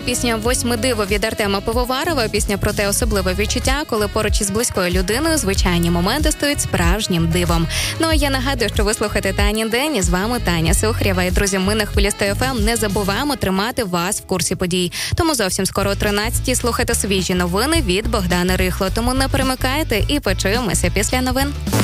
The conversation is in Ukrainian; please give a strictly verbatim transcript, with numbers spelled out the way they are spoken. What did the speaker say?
прозвучала пісня «Восьме диво» від Артема Пивоварова. Пісня про те особливе відчуття, коли поруч із близькою людиною звичайні моменти стають справжнім дивом. Ну а я нагадую, що ви слухаєте Танін день, і з вами Таня Сухарєва. І, друзі, ми на хвилі сто еф ем не забуваємо тримати вас в курсі подій. Тому зовсім скоро о тринадцятій слухайте свіжі новини від Богдана Рихло. Тому не перемикайте і почуємося після новин.